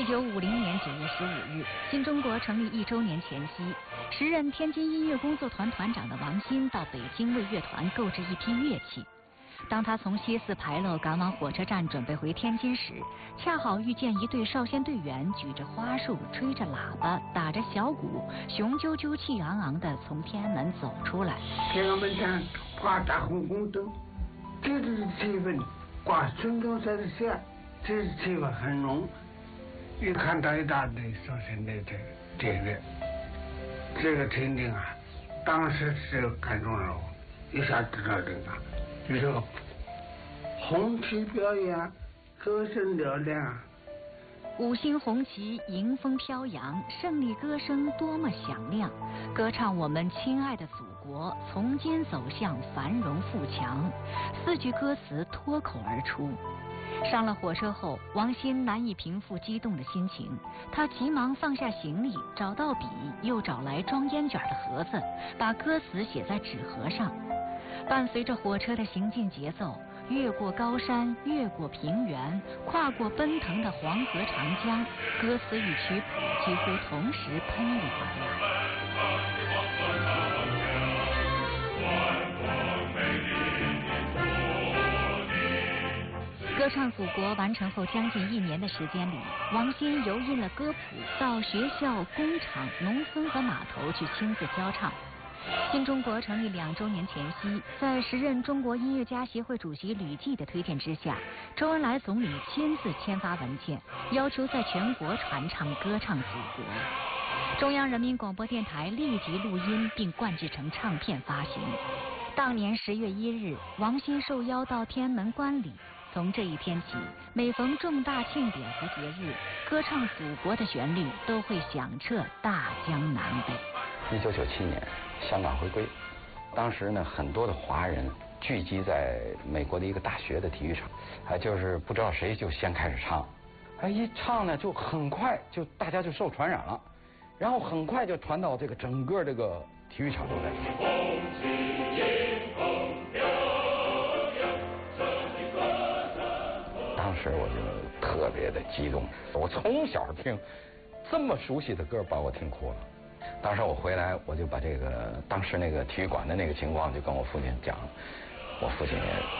1950年9月15日，新中国成立1周年前夕，时任天津音乐工作团团长的王新到北京为乐团购置一批乐器。当他从西四牌楼赶往火车站准备回天津时，恰好遇见一队少先队员举着花束、吹着喇叭、打着小鼓，雄赳赳气昂昂地从天安门走出来。 天安门前挂大红红灯，这就是气氛，挂孙中山的像，这气氛很浓。一看到一大堆少先队这个情景啊，当时是看中了我，一下知道这个红旗表演，歌声嘹亮。 五星红旗迎风飘扬，胜利歌声多么响亮，歌唱我们亲爱的祖国从今走向繁荣富强，4句歌词脱口而出。上了火车后，王新难以平复激动的心情，他急忙放下行李，找到笔，又找来装烟卷的盒子，把歌词写在纸盒上。伴随着火车的行进节奏，越过高山，越过平原，跨过奔腾的黄河长江，歌词与曲谱几乎同时喷涌而来。歌唱祖国完成后将近1年的时间里，王新游印了歌谱，到学校、工厂、农村和码头去亲自教唱。新中国成立2周年前夕，在时任中国音乐家协会主席吕骥的推荐之下，周恩来总理亲自签发文件，要求在全国传唱歌唱祖国。中央人民广播电台立即录音并灌制成唱片发行。当年10月1日，王新受邀到天安门观礼。从这一天起，每逢重大庆典和节日，歌唱祖国的旋律都会响彻大江南北。 1997年，香港回归，当时呢，很多的华人聚集在美国的一个大学的体育场，就是不知道谁就先开始唱，一唱呢，就很快就大家就受传染了，然后很快就传到这个整个这个体育场都在唱。当时我就特别的激动，我从小听这么熟悉的歌，把我听哭了。当时我回来，我就把这个当时那个体育馆的那个情况就跟我父亲讲，我父亲也